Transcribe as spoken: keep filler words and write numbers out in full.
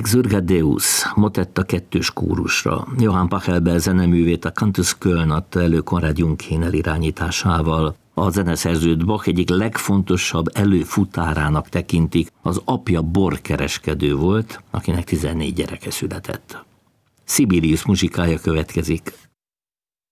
Exurgadeus, motetta kettős kórusra. Johann Pachelbel zeneművét a Cantus Köln adta elő Konrad Jungkénel irányításával. A zeneszerzőt Bach egyik legfontosabb előfutárának tekintik, az apja borkereskedő volt, akinek tizennégy gyereke született. Sibelius muzsikája következik.